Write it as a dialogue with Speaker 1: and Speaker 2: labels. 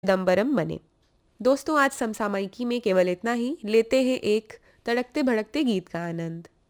Speaker 1: चिदम्बरम बने। दोस्तों, आज समसामयिकी में केवल इतना ही। लेते हैं एक तड़कते भड़कते गीत का आनंद।